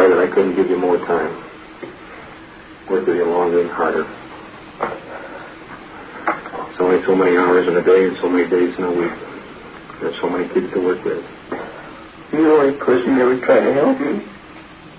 sorry that I couldn't give you more time. Work with you longer and harder. It's only so many hours in a day and so many days in a week. There's so many kids to work with. You're the only person that would try to help me.